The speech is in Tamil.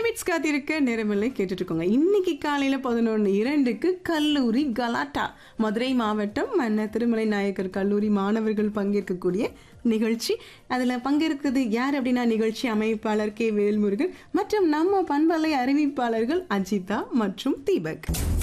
ஹாபிட்ஸ் காத்திருக்க நேரமில்லை கேட்டுட்டு இருக்கோங்க. இன்னைக்கு காலையில 11:02க்கு கல்லூரி கலாட்டா மதுரை மாவட்டம் மன்னர் திருமலை நாயக்கர் கல்லூரி மாணவர்கள் பங்கேற்கக்கூடிய நிகழ்ச்சி. அதில் பங்கேற்கிறது யார் அப்படின்னா நிகழ்ச்சி அமைப்பாளர் கே வேல்முருகன் மற்றும் நம்ம பண்பலை அறிவிப்பாளர்கள் அஜிதா மற்றும் தீபக்.